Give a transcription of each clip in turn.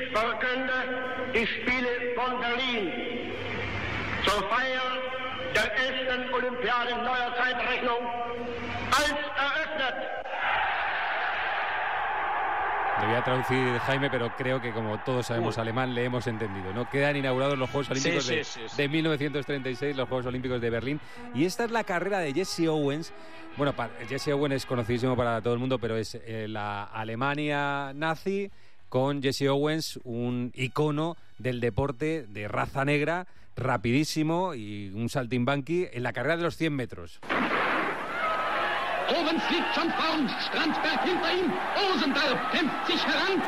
verkünde die Spiele von Berlin zur Feier der ersten Olympiade neuer Zeitrechnung als eröffnet. Lo voy a traducir, Jaime, pero creo que como todos sabemos alemán, le hemos entendido, ¿no? Quedan inaugurados los Juegos Olímpicos de 1936, los Juegos Olímpicos de Berlín. Y esta es la carrera de Jesse Owens. Bueno, Jesse Owens es conocidísimo para todo el mundo, pero es la Alemania nazi con Jesse Owens, un icono del deporte de raza negra, rapidísimo y un saltimbanqui en la carrera de los 100 metros. Owens liegt schon vorn, Strandsberg hinter ihm, Rosendahl kämpft sich heran.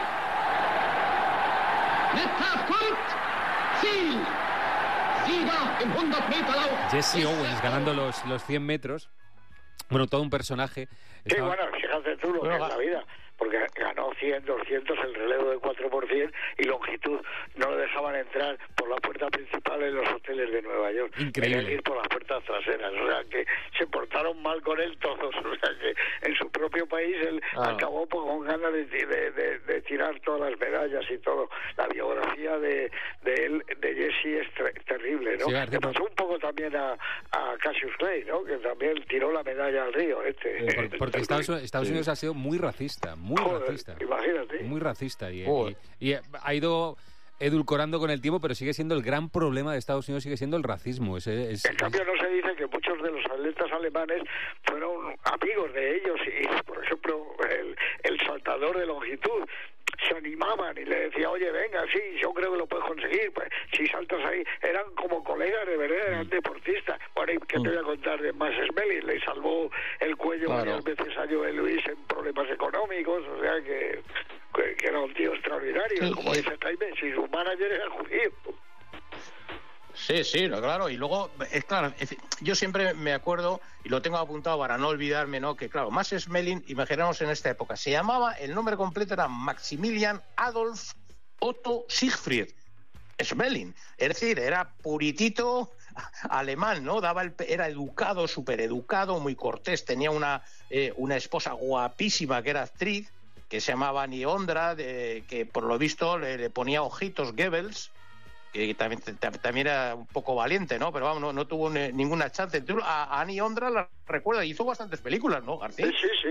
Metcalf kommt, Ziel, Sieger im 100-Meter-Lauf. Jesse Owens ganando los 100 metros. Bueno, todo un personaje. Sí, bueno, fíjate tú lo que es la vida, porque ganó 100, 200, el relevo de 4x100 y longitud. No lo dejaban entrar por la puerta principal en los hoteles de Nueva York. Increíble. Tenían que ir por las puertas traseras. O sea, que se portaron mal con él todos. O sea, que en su propio país él acabó con ganas de tirar todas las medallas y todo. La biografía de él, de Jesse, es terrible, ¿no? Sí, le pasó un poco también a Cassius Clay, ¿no? Que también tiró la medalla al río. Porque Estados Unidos ha sido muy racista, racista. Imagínate. Muy racista. Y ha ido edulcorando con el tiempo, pero sigue siendo el gran problema de Estados Unidos, sigue siendo el racismo. En cambio, no se dice que muchos de los atletas alemanes fueron amigos de ellos y, por ejemplo, el saltador de longitud se animaban y le decía, oye, venga, sí, yo creo que lo puedes conseguir, pues si saltas ahí, eran como colegas de verdad, eran deportistas. Bueno, ¿y qué te voy a contar de Max Schmeling? Le salvó el cuello varias veces a Joe Louis en problemas económicos, o sea que era un tío extraordinario, como dice Jaime, si su manager era judío. Sí, claro, y luego, claro, yo siempre me acuerdo, y lo tengo apuntado para no olvidarme, ¿no? Que claro, Max Schmeling, imaginemos en esta época, se llamaba, el nombre completo era Maximilian Adolf Otto Siegfried Schmeling, es decir, era puritito alemán, ¿no? Era educado, súper educado, muy cortés, tenía una esposa guapísima que era actriz, que se llamaba Annie Ondra, que por lo visto le ponía ojitos Goebbels, que también era un poco valiente, ¿no? Pero vamos, no tuvo ninguna chance. Tú a Annie Ondra la recuerda, hizo bastantes películas, ¿no, García?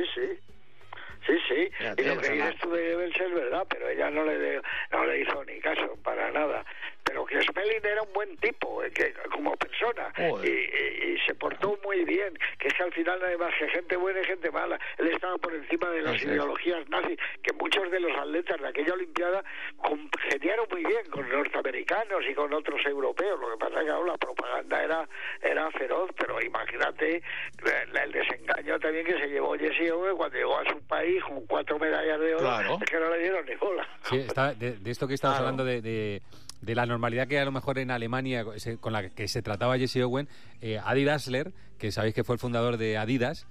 Sí. Y lo que dices tú de Goebbels es verdad, pero ella no le hizo ni caso, para nada. Pero que Schmeling era un buen tipo, que como persona, y se portó muy bien, que es que al final no hay más que gente buena y gente mala. Él estaba por encima de las ideologías nazis, que muchos de los atletas de aquella Olimpiada congeniaron muy bien con norteamericanos y con otros europeos. Lo que pasa es que la propaganda era feroz, pero imagínate el desengaño también que se llevó Jesse Owens cuando llegó a su país con 4 medallas de oro, es que no le dieron ni bola. Sí, de esto que estabas hablando de la normalidad que a lo mejor en Alemania con la que se trataba Jesse Owens, Adi Dassler, que sabéis que fue el fundador de Adidas,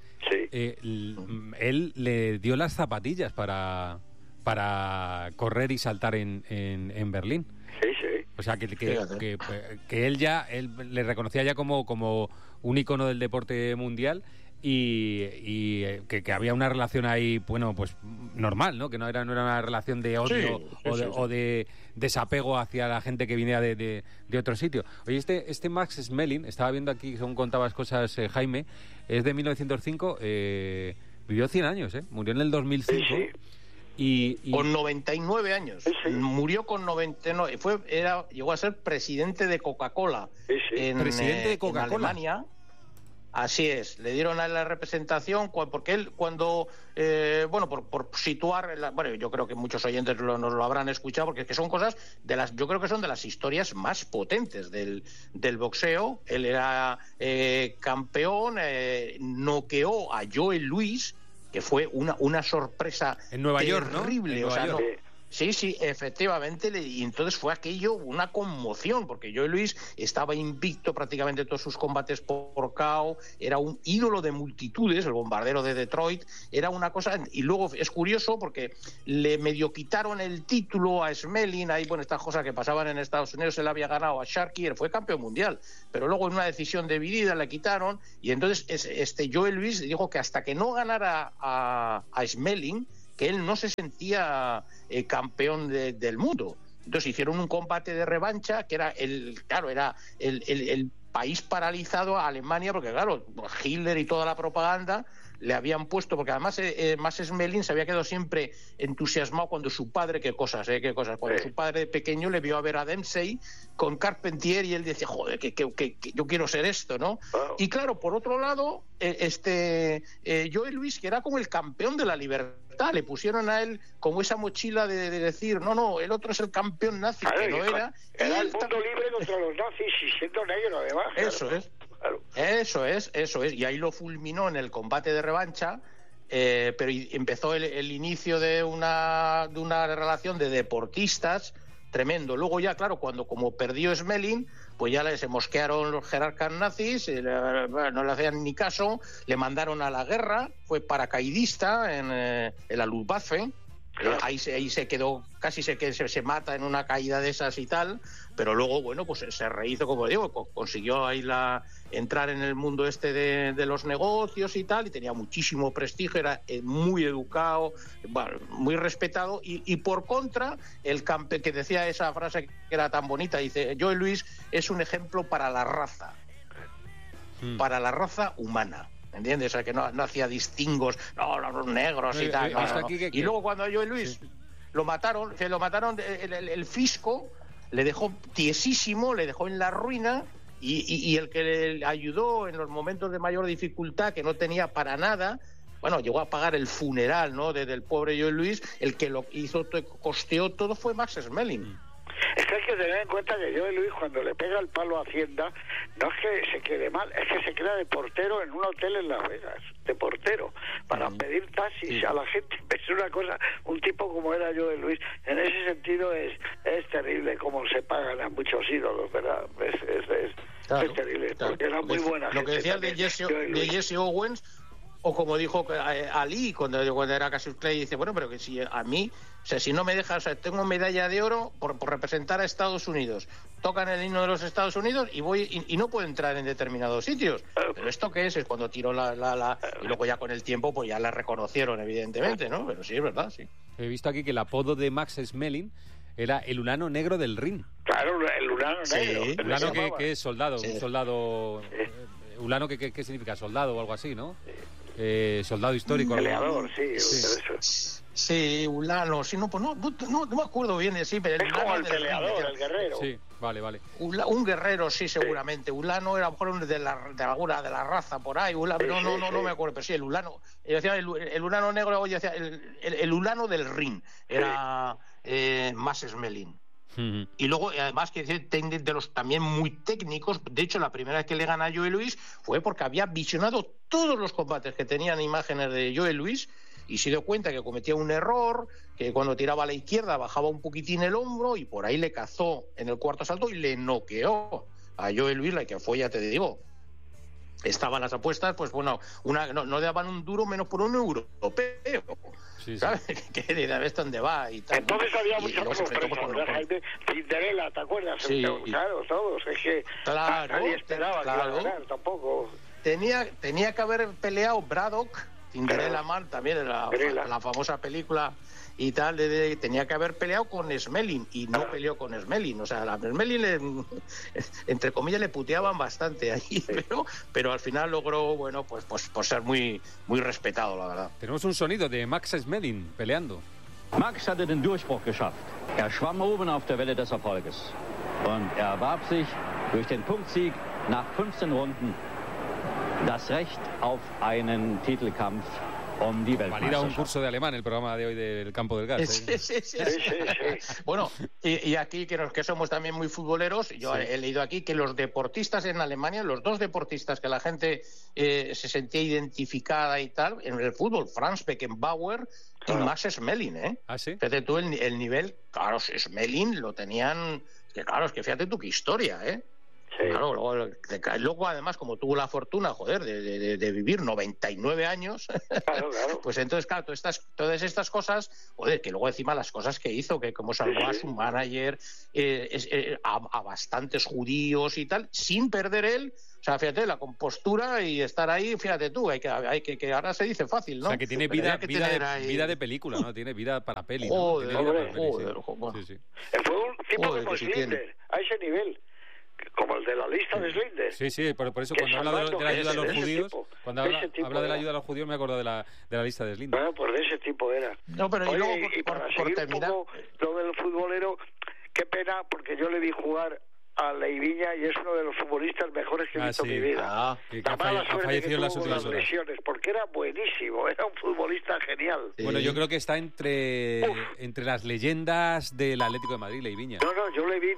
él le dio las zapatillas para correr y saltar en Berlín. Sí. O sea, que él le reconocía ya como un icono del deporte mundial y que había una relación ahí, bueno, pues normal, ¿no? Que no era una relación de odio o de desapego hacia la gente que viniera de otro sitio. Oye, este Max Schmeling, estaba viendo aquí, según contabas cosas, Jaime, es de 1905, vivió 100 años, murió en el 2005. Y con 99 años. Murió con 99. Llegó a ser presidente de Coca-Cola. Presidente de Coca-Cola. En Alemania. Así es, le dieron a la representación porque él cuando, por situar, yo creo que muchos oyentes nos lo habrán escuchado porque es que son cosas yo creo que son de las historias más potentes del boxeo. Él era campeón, noqueó a Joe Louis, que fue una sorpresa en Nueva York, ¿no? Terrible, Nueva York. Sí, efectivamente, y entonces fue aquello una conmoción, porque Joe Louis estaba invicto prácticamente todos sus combates por KO, era un ídolo de multitudes, el bombardero de Detroit, era una cosa, y luego es curioso porque le medio quitaron el título a Schmeling, ahí estas cosas que pasaban en Estados Unidos, él había ganado a Sharkey, él fue campeón mundial, pero luego en una decisión dividida le quitaron, y entonces Joe Louis dijo que hasta que no ganara a Schmeling, que él no se sentía campeón del mundo. Entonces hicieron un combate de revancha que era el país paralizado a Alemania, porque claro, Hitler y toda la propaganda le habían puesto, porque además Max Schmeling se había quedado siempre entusiasmado cuando su padre, qué cosas, cuando su padre de pequeño le vio a ver a Dempsey con Carpentier y él decía, joder, que yo quiero ser esto, ¿no? Wow. Y claro, por otro lado, Joe Louis, que era como el campeón de la libertad, le pusieron a él como esa mochila de decir, no, el otro es el campeón nazi, que no era. Era el mundo libre contra los nazis y siendo negro, además. Eso claro. Claro. Eso es, y ahí lo fulminó en el combate de revancha, pero empezó el inicio de una relación de deportistas tremendo. Luego ya, claro, como perdió Schmeling, pues ya se mosquearon los jerarcas nazis, no le hacían ni caso, le mandaron a la guerra, fue paracaidista en la Luftwaffe. Ahí se quedó, casi se mata en una caída de esas y tal, pero luego, bueno, pues se rehizo, como digo, consiguió ahí entrar en el mundo de los negocios y tal, y tenía muchísimo prestigio, era muy educado, bueno, muy respetado, y por contra, el que decía esa frase que era tan bonita, dice, Joe Louis es un ejemplo para la raza humana. ¿Entiendes? O sea, que no hacía distingos, los negros y tal. Y luego cuando a Joe Louis lo mataron, el fisco le dejó tiesísimo, le dejó en la ruina, y el que le ayudó en los momentos de mayor dificultad, que no tenía para nada, bueno, llegó a pagar el funeral, ¿no?, del pobre Joe Louis, el que lo hizo, costeó todo, fue Max Schmeling. Es que hay que tener en cuenta que Joe Louis, cuando le pega el palo a Hacienda, no es que se quede mal, es que se queda de portero en un hotel en Las Vegas, de portero, para pedir taxis a la gente. Es una cosa, un tipo como era Joe Louis, en ese sentido es terrible cómo se pagan a muchos ídolos, ¿verdad? Es terrible, porque era muy buena. Lo que decía de Jesse Owens, o como dijo Ali cuando era Cassius Clay, dice, bueno, pero que si a mí, o sea, si no me dejas, o sea, tengo medalla de oro por representar a Estados Unidos, tocan el himno de los Estados Unidos y no puedo entrar en determinados sitios. Pero esto qué es cuando tiró y luego ya con el tiempo pues ya la reconocieron, evidentemente, ¿no? Pero sí, es verdad, sí. He visto aquí que el apodo de Max Schmeling era el Ulano Negro del Rin. Claro, el Ulano Negro. Sí, Ulano que es soldado, sí. Un soldado... Ulano ¿qué significa? Soldado o algo así, ¿no? Sí. Soldado histórico. Peleador, sí. Sí, Ulano, sí, no me acuerdo bien de sí, pero es como el peleador, el guerrero. Sí, vale. Un guerrero, sí, seguramente. Ulano era mejor de la raza por ahí, Ulano, no me acuerdo, pero sí, el Ulano. Yo decía el Ulano negro, yo decía el Ulano del Rin, era Max Schmeling. Y luego, además, que de los también muy técnicos, de hecho, la primera vez que le gana a Joe Louis fue porque había visionado todos los combates que tenían imágenes de Joe Louis y se dio cuenta que cometía un error, que cuando tiraba a la izquierda bajaba un poquitín el hombro y por ahí le cazó en el cuarto asalto y le noqueó a Joe Louis, la que fue, ya te digo. Estaban las apuestas, pues bueno, no daban un duro menos por un europeo. Sí. ¿Sabes? Que ¿ves dónde va? Y tal. Entonces había muchos Jaime Cinderella, ¿te acuerdas? Sí. Claro, todos. Es que nadie esperaba que iba a ganar tampoco. Tenía que haber peleado Braddock, Cinderella Man, también en la famosa película y tal, tenía que haber peleado con Schmeling y no peleó con Schmeling. O sea, a Schmeling entre comillas le puteaban bastante ahí, pero al final logró, bueno, pues por ser muy, muy respetado, la verdad. Tenemos un sonido de Max Schmeling peleando. Max hatte den Durchbruch geschafft. Schwamm oben auf der Welle des Erfolges. Und erwarb sich durch den Punktsieg nach 15 Runden das Recht auf einen Titelkampf um die Weltmeisterschaft. Valida un curso de alemán el programa de hoy del Campo del Gas. Sí. Bueno, y aquí que somos también muy futboleros, yo he leído aquí que los deportistas en Alemania, los dos deportistas que la gente se sentía identificada y tal, en el fútbol, Franz Beckenbauer y Max Schmeling, ¿Ah, sí? Fíjate tú el nivel, claro, Schmeling lo tenían, que claro, es que fíjate tú qué historia, Sí. Claro, luego además, como tuvo la fortuna, joder, de vivir 99 años, Claro. pues entonces, claro, todas estas cosas, joder, que luego encima las cosas que hizo, que como salvó a su manager, a bastantes judíos y tal, sin perder él, o sea, fíjate, la compostura y estar ahí, fíjate tú, hay que ahora se dice fácil, ¿no? O sea, que tiene Pero vida de película, ¿no? Tiene vida para peli, ¿no? Joder, Tiene vida para peli, joder. sí. Fue un tipo Joder, como que sí Schindler, tiene. a ese nivel, como el de la lista de Schindler. Sí, por eso Que cuando habla de la ayuda a los de ese judíos, tipo, cuando de ese tipo habla de la era. ayuda a los judíos, me acuerdo de la lista de Schindler. Bueno, pues de ese tipo era. No, pero y Oye, luego, y por para seguir terminar... un poco lo del futbolero, qué pena, porque yo le vi jugar a Leiviña y es uno de los futbolistas mejores que he visto en mi vida. que La mala ha suerte fallecido que en las tuvo con últimas las horas. lesiones, porque era buenísimo, era un futbolista genial. Sí. Bueno, yo creo que está entre las leyendas del Atlético de Madrid, Leiviña. No, yo le vi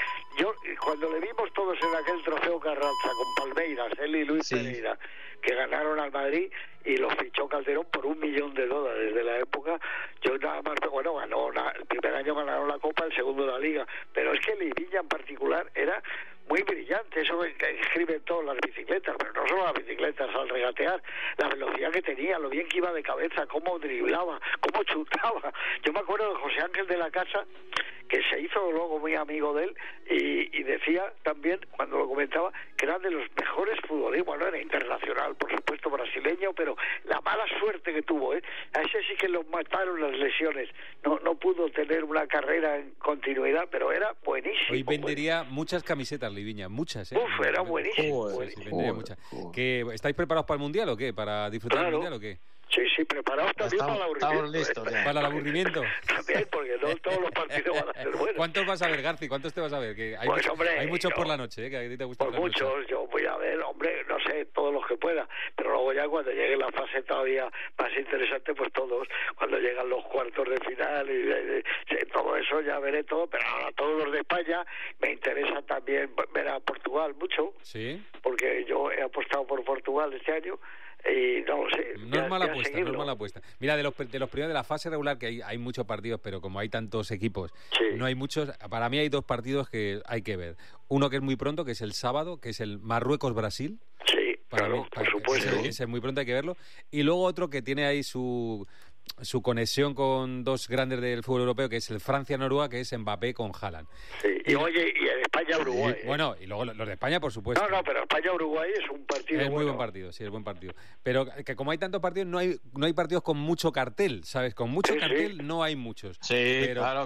cuando le vimos todos en aquel trofeo Carranza con Palmeiras, él y Luis Pereira, que ganaron al Madrid y lo fichó Calderón por $1 millón de la época. Yo nada más, bueno, el primer año ganaron la Copa, el segundo la Liga, pero es que Leiviña en particular era muy brillante, eso que escriben todas las bicicletas, pero no solo las bicicletas, al regatear, la velocidad que tenía, lo bien que iba de cabeza, cómo driblaba, cómo chutaba. Yo me acuerdo de José Ángel de la Casa, que se hizo luego muy amigo de él, y decía también, cuando lo comentaba, que era de los mejores futbolistas. Bueno, era internacional, por supuesto, brasileño, pero la mala suerte que tuvo, a ese sí que lo mataron las lesiones, no pudo tener una carrera en continuidad, pero era buenísimo. Hoy vendería muchas camisetas, Leiviña, muchas, ¿eh? Uf, era buenísimo. Sí, vendería muchas. ¿Estáis preparados para el Mundial o qué? ¿Para disfrutar del Mundial o qué? Sí, preparados también para el aburrimiento. Estamos listos ya. ¿Para el aburrimiento? También, porque no todos los partidos van a ser buenos. ¿Cuántos vas a ver, Garci? ¿Cuántos te vas a ver? Que hay, Pues, hombre, hay muchos por la noche, que a ti te gusta Por por la noche. muchos, yo voy a ver, hombre, no sé, todos los que pueda, pero luego ya cuando llegue la fase todavía más interesante, pues todos, cuando llegan los cuartos de final y todo eso ya veré todo, pero ahora todos los de España me interesa también ver a Portugal mucho, ¿Sí? porque yo he apostado por Portugal este año y no lo sé. No es mala apuesta. Mira, de los primeros de la fase regular, que hay muchos partidos, pero como hay tantos equipos, no hay muchos. Para mí hay dos partidos que hay que ver. Uno que es muy pronto, que es el sábado, que es el Marruecos-Brasil. Sí, claro, por supuesto. Ese es muy pronto, hay que verlo. Y luego otro que tiene ahí su conexión con dos grandes del fútbol europeo, que es el Francia-Noruega, que es Mbappé con Haaland. Sí, y oye, y en España-Uruguay. Bueno, y luego los de España, por supuesto. No, pero España-Uruguay es un partido Es muy bueno. buen partido, sí, es buen partido. Pero que como hay tantos partidos, no hay partidos con mucho cartel, ¿sabes? Con mucho cartel no hay muchos. Sí, pero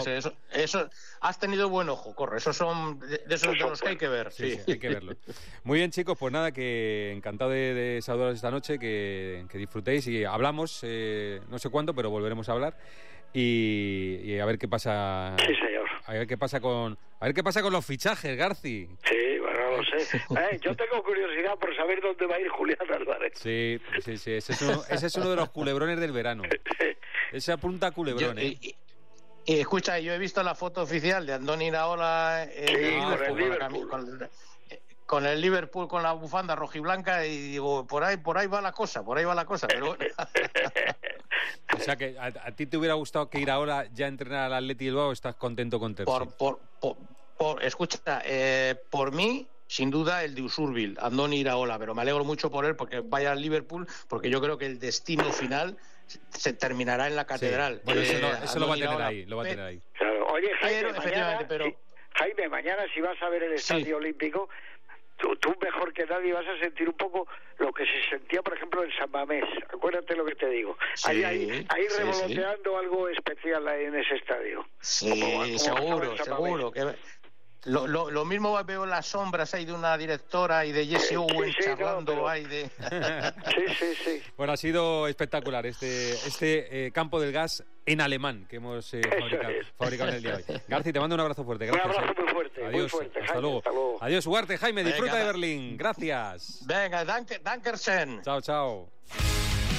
eso has tenido buen ojo, corre. Esos son de los que hay que ver. Sí, hay que verlo. Muy bien, chicos, pues nada, que encantado de saludaros esta noche, que disfrutéis y hablamos, no sé cuándo, pero volveremos a hablar y a ver qué pasa. Sí, señor. A ver qué pasa con los fichajes, Garci. Sí, bueno, no lo sé. Yo tengo curiosidad por saber dónde va a ir Julián Álvarez. Sí. Ese es uno de los culebrones del verano. Ese apunta a culebrón, Y escucha, yo he visto la foto oficial de Andoni Iraola con el Liverpool, con la bufanda rojiblanca, y digo, por ahí va la cosa, pero bueno. O sea que a ti te hubiera gustado que Iraola ya entrenara al Atleti Bilbao, o estás contento con Terzi. Escucha, por mí, sin duda, el de Usurbil, Andoni Iraola, pero me alegro mucho por él porque vaya al Liverpool, porque yo creo que el destino final se terminará en la catedral. Sí. Bueno, eso lo va a tener ahí, Claro. Oye, Jaime, pero mañana si vas a ver el Estadio Olímpico, tú mejor que nadie vas a sentir un poco lo que se sentía, por ejemplo, en San Mamés. Acuérdate lo que te digo. Sí, ahí revoloteando algo especial ahí en ese estadio. Sí, seguro. Que lo mismo veo en las sombras ahí de una directora y de Jesse Owen charlando ahí de... Sí. Bueno, ha sido espectacular este campo del gas en alemán que hemos fabricado en el día de hoy. Garci, te mando un abrazo fuerte. Gracias. Un abrazo muy fuerte. Adiós, muy fuerte, hasta Jaime, luego. Hasta luego. Adiós, Ugarte, Jaime, disfruta de Berlín. Gracias. Venga, dankeschön. Chao.